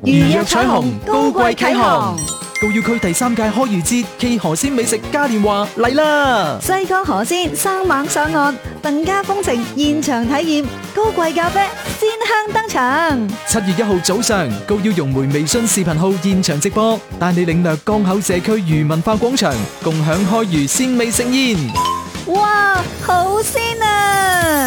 如若彩虹，高貴啟航。 高要區第3屆開漁節暨河鮮美食嘉年華嚟啦！ 西江河鮮生猛上岸，鄧家風情現場體驗，高貴咖啡鮮香登場。 7月1號早上，高要融媒微信視頻號現場直播，帶你領略江口社區漁文化廣場，共享開漁鮮美盛宴。 哇，好鮮